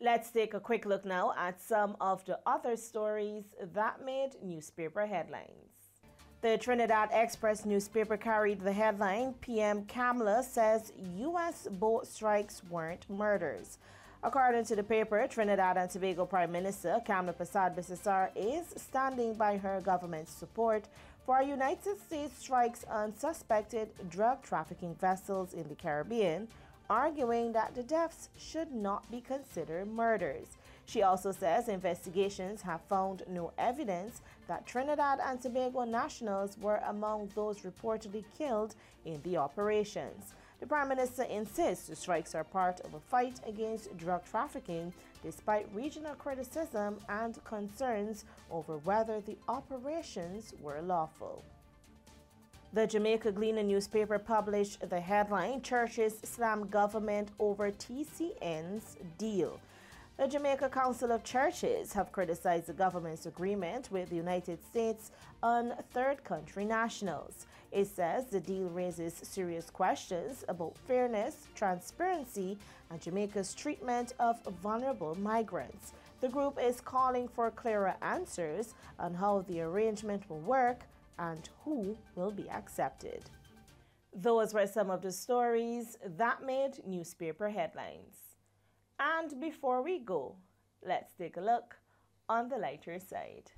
Let's take a quick look now at some of the other stories that made newspaper headlines. The Trinidad Express newspaper carried the headline, PM Kamala says U.S. boat strikes weren't murders. According to the paper, Trinidad and Tobago Prime Minister Kamala Persad-Bissessar is standing by her government's support for United States strikes on suspected drug trafficking vessels in the Caribbean, arguing that the deaths should not be considered murders. She also says investigations have found no evidence that Trinidad and Tobago nationals were among those reportedly killed in the operations. The Prime Minister insists the strikes are part of a fight against drug trafficking, despite regional criticism and concerns over whether the operations were lawful. The Jamaica Gleaner newspaper published the headline, Churches Slam Government Over TCN's Deal. The Jamaica Council of Churches have criticized the government's agreement with the United States on third country nationals. It says the deal raises serious questions about fairness, transparency, and Jamaica's treatment of vulnerable migrants. The group is calling for clearer answers on how the arrangement will work and who will be accepted. Those were some of the stories that made newspaper headlines. And before we go, let's take a look on the lighter side.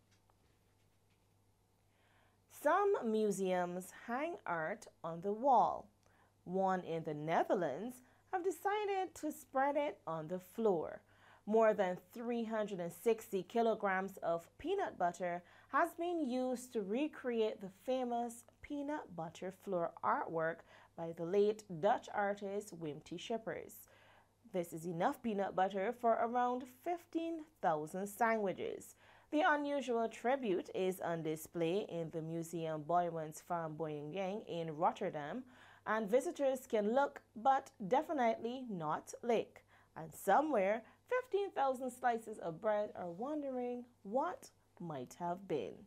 Some museums hang art on the wall. One in the Netherlands have decided to spread it on the floor. More than 360 kilograms of peanut butter has been used to recreate the famous peanut butter floor artwork by the late Dutch artist Wim T. Schippers. This is enough peanut butter for around 15,000 sandwiches. The unusual tribute is on display in the Museum Boijmans van Beuningen in Rotterdam, and visitors can look but definitely not lick. And somewhere, 15,000 slices of bread are wondering what might have been.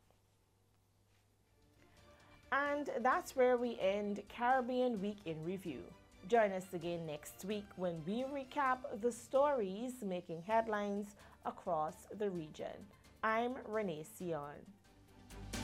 And that's where we end Caribbean Week in Review. Join us again next week when we recap the stories making headlines across the region. I'm Renee Sion.